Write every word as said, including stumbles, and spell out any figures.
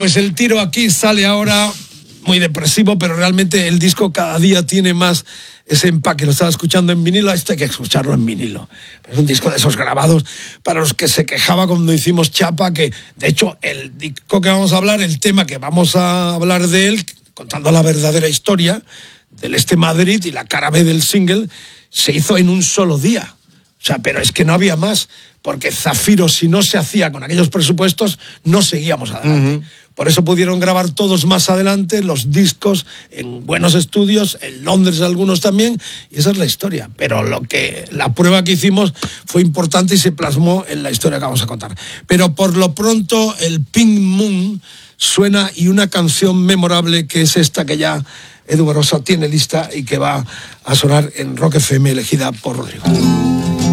pues el tiro aquí sale ahora muy depresivo, pero realmente el disco cada día tiene más ese empaque. Lo estaba escuchando en vinilo, esto hay que escucharlo en vinilo. Es un disco de esos grabados para los que se quejaba cuando hicimos Chapa, que de hecho el disco que vamos a hablar, el tema que vamos a hablar de él, contando la verdadera historia del Este Madrid y la cara B del single, se hizo en un solo día. O sea, pero es que no había más, porque Zafiro, si no se hacía con aquellos presupuestos, no seguíamos adelante. Uh-huh. Por eso pudieron grabar todos más adelante los discos en buenos estudios, en Londres algunos también, y esa es la historia. Pero lo que la prueba que hicimos fue importante y se plasmó en la historia que vamos a contar. Pero por lo pronto el Pink Moon suena, y una canción memorable que es esta que ya Edu Barossa tiene lista y que va a sonar en Rock F M, elegida por Rodrigo.